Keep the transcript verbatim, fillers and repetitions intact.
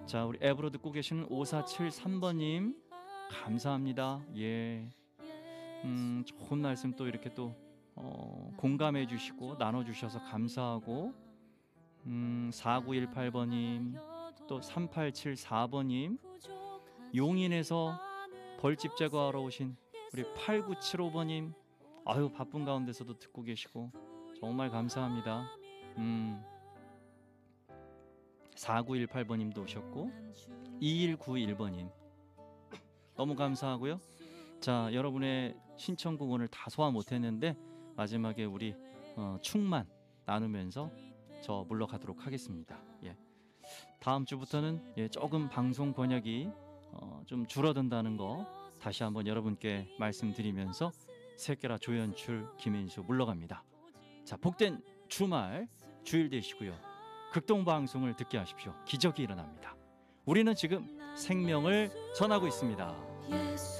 자, 우리 앱으로 듣고 계시는 오사칠삼 번님 감사합니다. 예, 음, 좋은 말씀 또 이렇게 또 어, 공감해 주시고 나눠주셔서 감사하고, 음, 사구일팔 번님 또 삼팔칠사 번님, 용인에서 벌집 제거하러 오신 우리 팔구칠오 번님, 아유 바쁜 가운데서도 듣고 계시고 정말 감사합니다. 음, 사구일팔 번님도 오셨고 이일구일 번님 너무 감사하고요. 자, 여러분의 신청곡 오늘 다 소화 못했는데 마지막에 우리 어, 충만 나누면서 저 물러가도록 하겠습니다. 예. 다음 주부터는 예, 조금 방송 번역이 어, 좀 줄어든다는 거 다시 한번 여러분께 말씀드리면서 새끼라 조연출 김인수 물러갑니다. 자, 복된 주말 주일 되시고요. 극동방송을 듣게 하십시오. 기적이 일어납니다. 우리는 지금 생명을 전하고 있습니다.